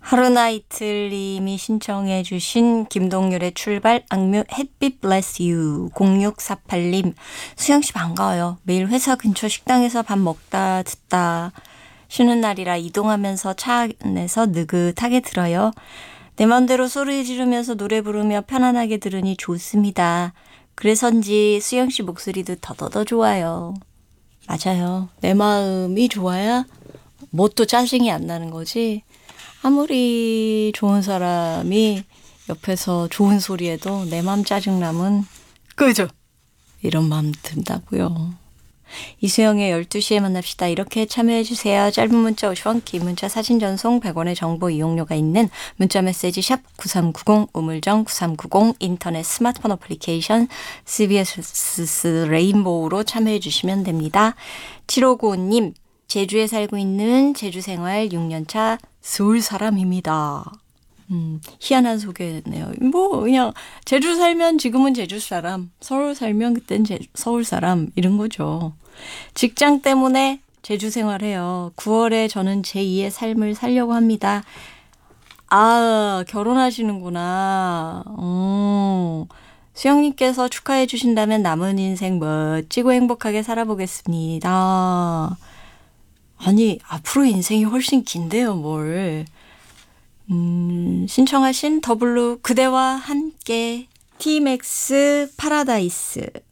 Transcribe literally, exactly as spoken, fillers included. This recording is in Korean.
하루나이틀님이 신청해 주신 김동률의 출발 악뮤 햇빛 bless you. 공육사팔님 수영씨 반가워요. 매일 회사 근처 식당에서 밥 먹다 듣다 쉬는 날이라 이동하면서 차 안에서 느긋하게 들어요. 내 맘대로 소리 지르면서 노래 부르며 편안하게 들으니 좋습니다. 그래서인지 수영씨 목소리도 더더더 좋아요. 맞아요. 내 마음이 좋아야 뭣도 짜증이 안 나는 거지. 아무리 좋은 사람이 옆에서 좋은 소리해도 내 맘 짜증나면 그죠? 이런 마음 든다고요. 이수영의 열두 시에 만납시다. 이렇게 참여해주세요. 짧은 문자 오십 원, 긴 문자 사진 전송 백 원의 정보 이용료가 있는 문자 메시지 샵 구삼구공, 우물정 구삼구공, 인터넷 스마트폰 어플리케이션 씨비에스 레인보우로 참여해주시면 됩니다. 칠오구오님 제주에 살고 있는 제주생활 육 년차 서울 사람입니다. 음, 희한한 소개네요. 뭐 그냥 제주 살면 지금은 제주 사람, 서울 살면 그땐 제, 서울 사람 이런 거죠. 직장 때문에 제주 생활해요. 구월에 저는 제이의 삶을 살려고 합니다. 아, 결혼하시는구나. 어, 수영님께서 축하해 주신다면 남은 인생 멋지고 행복하게 살아보겠습니다. 아니, 앞으로 인생이 훨씬 긴데요, 뭘. 음, 신청하신 더블루 그대와 함께 티맥스 파라다이스